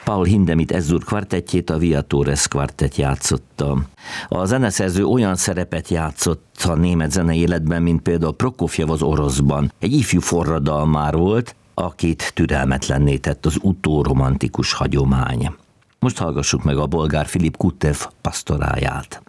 Paul Hindemith Ezur kvartettjét a Via Torres kvartett játszotta. A zeneszerző olyan szerepet játszott a német zenei életben, mint például Prokofjev az Oroszban. Egy ifjú forradalmár volt, akit türelmetlenné tett az utóromantikus hagyomány. Most hallgassuk meg a bolgár Filip Kutev pastoráját.